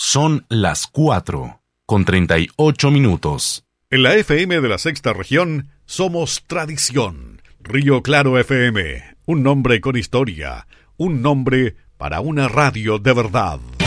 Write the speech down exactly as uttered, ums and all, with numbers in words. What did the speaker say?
Son las cuatro, con treinta y ocho minutos. En la F M de la Sexta Región somos tradición. Río Claro F M, un nombre con historia, un nombre para una radio de verdad.